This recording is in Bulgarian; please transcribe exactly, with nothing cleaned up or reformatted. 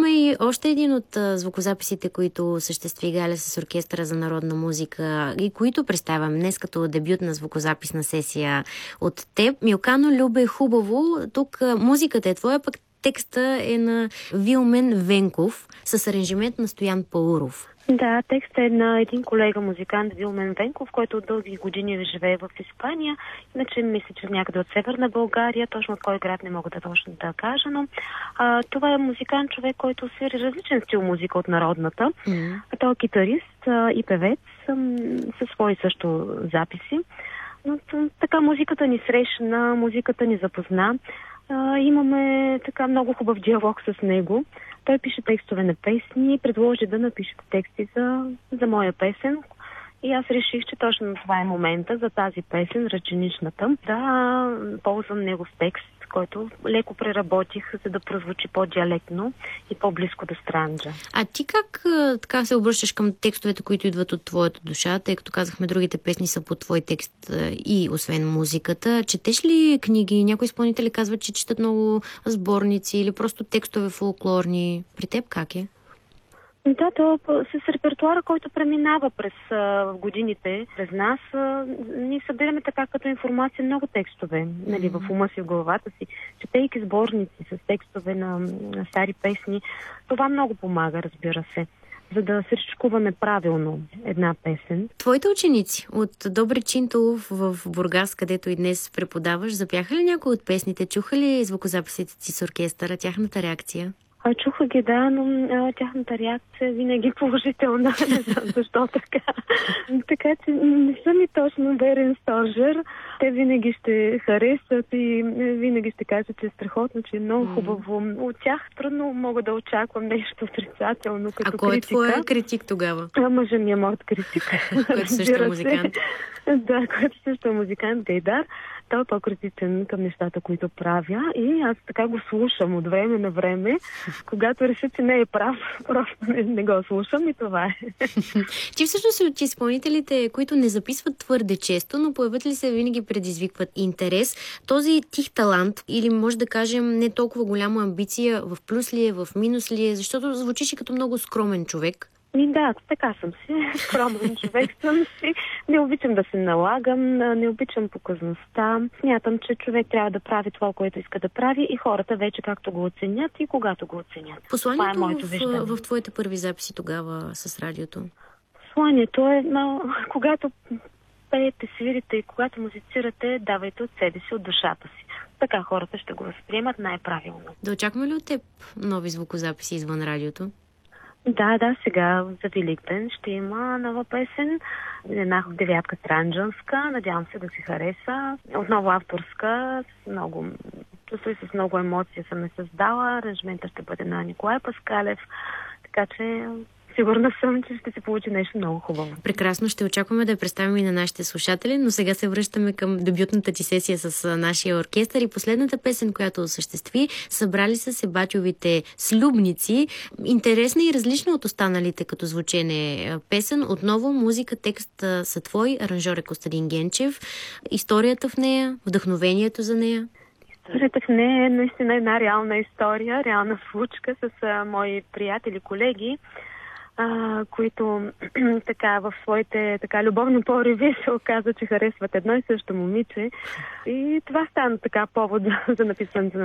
има и още един от а, звукозаписите, които осъществи Галя с Оркестъра за народна музика и които представям днес като дебютна звукозаписна сесия от теб. Милкано, любе, хубаво. Тук а, музиката е твоя, пък текста е на Вилмен Венков с аранжимент на Стоян Пауров. Да, текстът е на един колега музикант Вилмен Венков, който от дълги години живее в Испания. Иначе мисля, че някъде от Северна България, точно от кой град не мога да точно да кажа, но а, това е музикант, човек, който свири различен стил музика от народната. Mm. Той е китарист а, и певец а, със свои също записи. Но така музиката ни срещна, музиката ни запозна. А, имаме така много хубав диалог с него. Той пише текстове на песни и предложи да напишете тексти за, за моя песен. И аз реших, че точно това е момента за тази песен, ръченичната, да ползвам негов текст, който леко преработих, за да прозвучи по-диалектно и по-близко до Странджа. А ти как така се обръщаш към текстовете, които идват от твоята душа, тъй като казахме, другите песни са по твой текст и освен музиката? Четеш ли книги? Някои изпълнители казват, че четат много сборници или просто текстове фолклорни. При теб как е? Да, то с репертуара, който преминава през а, годините, през нас, а, ние събираме така като информация много текстове, нали, в ума си, в главата си, четейки сборници с текстове на, на стари песни. Това много помага, разбира се, за да се чуваме правилно една песен. Твоите ученици от Добри Чинтолов в Бургас, където и днес преподаваш, запяха ли някои от песните? Чуха ли звукозаписите си с оркестъра, тяхната реакция? А, чуха ги, да, но а, тяхната реакция винаги е положителна. Не знам защо така. Така че не съм и точно верен стожер. Те винаги ще харесат и винаги ще кажат, че е страхотно, че е много хубаво. От тях трудно мога да очаквам нещо отрицателно като критика. А кой е твоя критик тогава? А, мъжа ми е моят критик. Който също е музикант. Да, който също е музикант, Гайдар. Той е по-критичен към нещата, които правя и аз така го слушам от време на време. Когато реша, че не е прав, просто не, не го слушам и това е. Ти всъщност си от изпълнителите, които не записват твърде често, но появят ли се, винаги предизвикват интерес. Този тих талант или може да кажем не толкова голяма амбиция, в плюс ли е, в минус ли е, защото звучиш и като много скромен човек. И да, така съм си. Скромен човек съм си. Не обичам да се налагам, не обичам показността. Смятам, че човек трябва да прави това, което иска да прави и хората вече както го оценят и когато го оценят. Посланието е в, в твоите първи записи тогава с радиото? Посланието е, но, когато пеете, свирите и когато музицирате, давайте от себе си, от душата си. Така хората ще го възприемат най-правилно. Да очакваме ли от теб нови звукозаписи извън радиото? Да, да, сега за Великден ще има нова песен, една девятка странджанска, надявам се да си хареса. Отново авторска, с много, с много емоция съм я създала, аранжмента ще бъде на Николай Паскалев, така че сигурна съм, че ще се получи нещо много хубаво. Прекрасно, ще очакваме да я представим и на нашите слушатели, но сега се връщаме към дебютната ти сесия с нашия оркестър и последната песен, която осъществи, събрали са се Батювите слюбници. Интересна и различна от останалите като звучене песен. Отново музика, текст са твой, аранжьор е Костадин Генчев. Историята в нея, вдъхновението за нея? Историята в нея е наистина една реална история, реална случка с а, мои приятели, колеги, А, които така в своите така любовни пориви се оказа, че харесват едно и също момиче. И това стана така повод за написването на